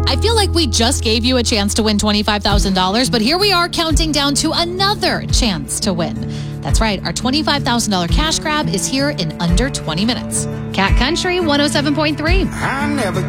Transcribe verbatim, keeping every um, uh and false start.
I feel like we just gave you a chance to win twenty-five thousand dollars, but here we are counting down to another chance to win. That's right. Our twenty-five thousand dollars cash grab is here in under twenty minutes. Cat Country one oh seven point three. I never